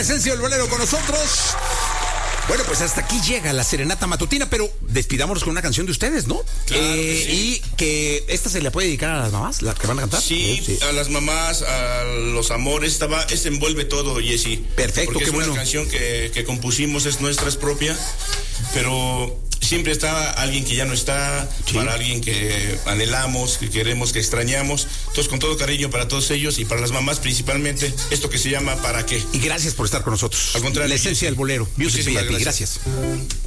Esencia del Bolero con nosotros. Bueno, pues hasta aquí llega la serenata matutina, pero despidámonos con una canción de ustedes, ¿no? Claro que sí. Y que esta se le puede dedicar a las mamás, las que van a cantar. Sí, a las mamás, a los amores, envuelve todo, Jessy. Perfecto, porque qué es bueno. una canción que compusimos, es nuestra, es propia, pero siempre está alguien que ya no está, Sí. para alguien que anhelamos, que queremos, que extrañamos. Entonces, con todo cariño para todos ellos y para las mamás principalmente, esto que se llama ¿Para qué? Y gracias por estar con nosotros. Al contrario, La esencia del bolero. Music Muchísimas VIP. Gracias.